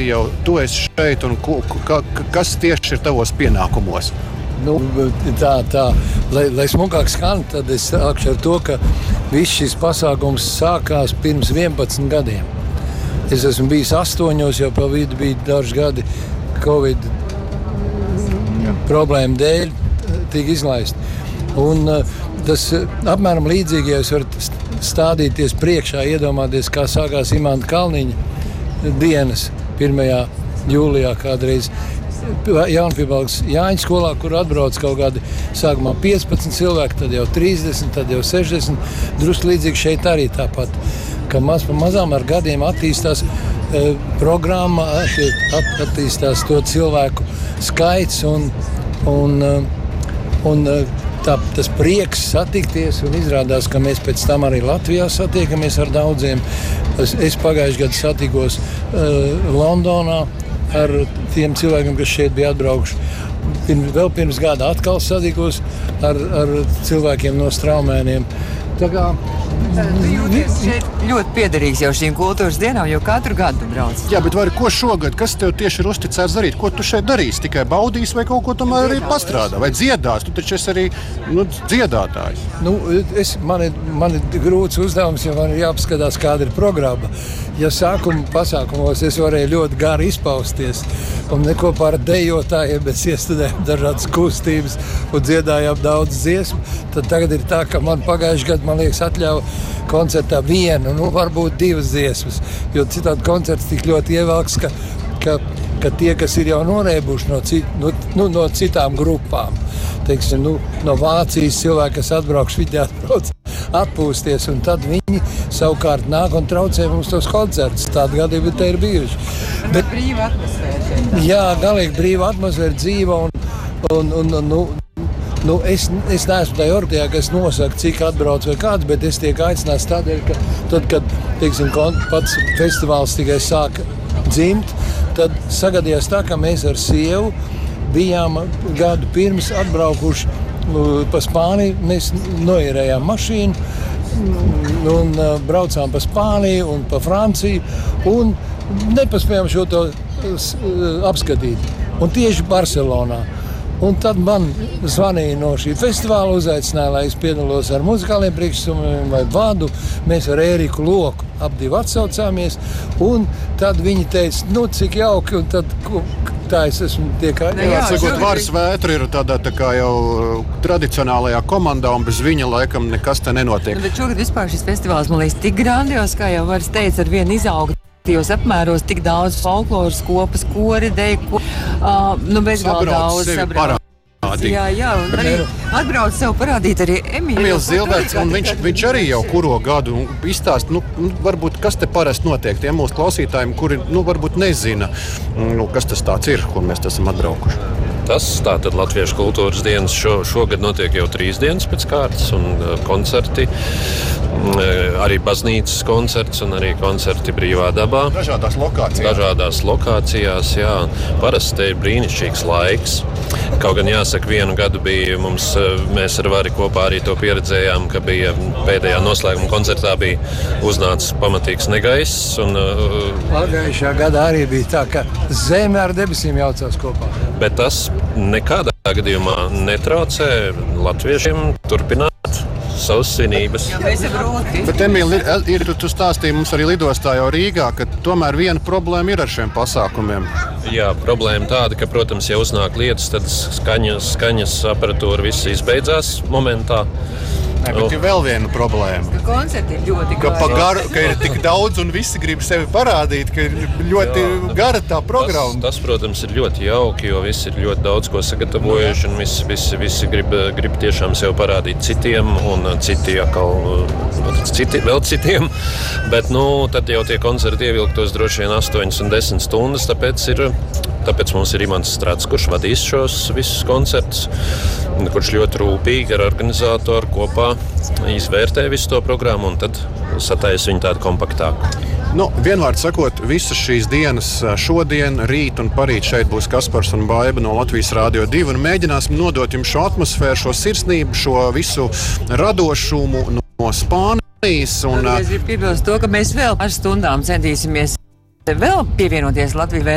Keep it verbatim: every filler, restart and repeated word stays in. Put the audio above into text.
jau tu esi šeit un ko, ka, kas tieši ir tavos pienākumos? Nu, tā, tā, lai, lai smukāk skan, tad es sākšu ar to, ka viss šis pasākums sākās pirms vienpadsmit gadiem. Es esmu bijis astoņos, jau pa vidu bija daži gadi Covid problēmu dēļ tika izlaisti. Un tas apmēram līdzīgi, ja jūs varat stādīties priekšā, iedomāties, kā sākās Imanta Kalniņa dienas pirmajā jūlijā kādreiz. Jaunpiebalgas Jāņa skolā, kur atbrauc kaut kādi sākumā piecpadsmit cilvēki, tad jau trīsdesmit, tad jau sešdesmit. Drusku līdzīgi šeit arī tāpat, ka maz pa mazām ar gadiem attīstās e, programma, at, attīstās to cilvēku skaits un, un, un tā, tas prieks satikties un izrādās, ka mēs pēc tam arī Latvijā satiekamies ar daudziem. Es, es pagājuši gadu satikos e, Londonā ar tiem cilvēkiem, kas šeit bija atbraukuši. Pirms, vēl pirms gada atkal satikos ar, ar cilvēkiem no Straumēniem. Tā kā Tu jūties šeit ļoti piederīgs jau šīm kultūras dienām, jo katru gadu brauc. Jā, bet vai ko šogad, kas tev tieši ir uzticēts darīt? Ko tu šeit darīsi? Tikai baudīs vai kaut ko tomēr arī pastrādā? Vai dziedās? Tu taču esi arī nu, dziedātājs. Nu, es, man, ir, man ir grūts uzdevums, jo man ir jāpaskatās, kāda ir programma. Ja sākuma pasākumos es varēju ļoti gari izpausties un neko par dejotājiem, mēs iestudējām dažādas kustības un dziedājām daudz dziesmu, tad tagad ir tā, ka man pagājuši gadu, man liekas, atļauja koncertā vienu, nu varbūt divas dziesmas, jo citādi koncerts tik ļoti ievelks, ka, ka, ka tie, kas ir jau norēbuši no, cit, no, nu, no citām grupām, teiksim, nu, no Vācijas cilvēki, kas atbraukš, viņi atbrauc atpūsties, un tad viņi savukārt nāk un traucē mums tos koncertus. Tādi gadījumi te ir bijuši. Bet brīva atmosfēra. Jā, galīgi brīva atmosfēra, dzīva, un, un, un, un nu, nu, es, es neesmu tajā orkestrijā, kas nosaka, cik atbrauc vai kāds, bet es tiek aicināts tādēļ, ka tad, kad, teiksim, pats festivāls tikai sāka dzimt, tad sagadījās tā, ka mēs ar sievu bijām gadu pirms atbraukuši pa Spāniju. Mēs noierējām mašīnu un braucām pa Spāniju un pa Franciju un nepaspējām šo to apskatīt. Un tieši Barcelonā. Un tad man zvanīja no šī festivāla, uzaicināja, lai es piedalos ar muzikāliem priekšsumiem vai vadu. Mēs ar Ēriku Loku apdivu atsaucāmies, un tad viņi teica, nu cik jauki, un tad tā es esmu tiek... Jā, sakot, Vārs Vētra ir tādā tā kā jau tradicionālajā komandā, un bez viņa laikam nekas te nenotiek. Nu, bet šogad vispār šis festivāls, man liekas, tik grandios, kā jau Vārs teica, ar vienu izaugu. Tajos apmēros tik daudz folkloras kopas, kori, deju, ko, uh, nu bezgalīgi daudz sabrauc. Jā, jā, un arī atbrauc sev parādīt arī Emīļu. Emīls Zilberts, un viņš, viņš arī jau kuro gadu izstāst, nu, varbūt, kas te parasti notiek tiem mūsu klausītājiem, kuri, nu, varbūt nezina, nu, kas tas tāds ir, kur mēs esam atbraukuši. Tas tātad Latviešu kultūras dienas šo, šogad notiek jau trīs dienas pēc kārtas un uh, koncerti, uh, arī baznīcas koncerts un arī koncerti brīvā dabā. Dažādās lokācijās. Dažādās lokācijās, jā. Parasti te ir brīnišķīgs laiks. Kaut gan jāsaka, vienu gadu bija mums, mēs ar Vari kopā arī to pieredzējām, ka bija pēdējā noslēguma koncertā bija uznācis pamatīgs negaiss. Un, uh, Pagājušā gadā arī bija tā, ka zeme ar debesīm jaucās kopā. Bet tas nekādā gadījumā netraucē latviešiem turpināt savas svinības. Jā, mēs ir grūti. Bet, Emīl, ir, ir, tu stāstīji mums arī lidostā jau Rīgā, ka tomēr viena problēma ir ar šiem pasākumiem. Jā, problēma tāda, ka, protams, ja uznāk lietus, tad skaņas, skaņas aparatūra viss izbeidzās momentā. Ne, bet ir vēl viena problēma. Ka koncerti ir ļoti Ka, gari. garu, ka ir tik daudz un visi grib sevi parādīt, ka ir ļoti jā, gara tā programma. Tas, tas, protams, ir ļoti jauki, jo visi ir ļoti daudz ko sagatavojuši un visi, visi, visi grib, grib tiešām sevi parādīt citiem un citi atkal citi, vēl citiem. Bet, nu, tad jau tie koncerti ievilktos droši vien astoņas un desmit stundas, tāpēc ir Tāpēc mums ir Imants Strats, kurš vadīs šos visus koncertus, kurš ļoti rūpīgi ar organizatoru kopā izvērtē visu to programmu un tad sataisa viņu tādu kompaktāku. Nu, vienvārds sakot, visas šīs dienas šodien, rīt un parīt šeit būs Kaspars un Baiba no Latvijas Rādio divi un mēģināsim nodot jums šo atmosfēru, šo sirsnību, šo visu radošumu no Spānijas. Un... Es gribu piebilst to, ka mēs vēl ar stundām centīsimies vēl pievienoties Latvijas